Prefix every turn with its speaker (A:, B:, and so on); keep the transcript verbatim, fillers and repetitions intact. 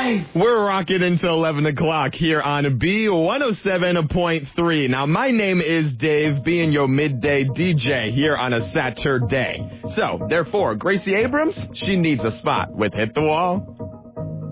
A: We're rocking until eleven o'clock here on B one oh seven point three. Now, my name is Dave, being your midday D J here on a Saturday. So, therefore, Gracie Abrams, she needs a spot with Hit the Wall.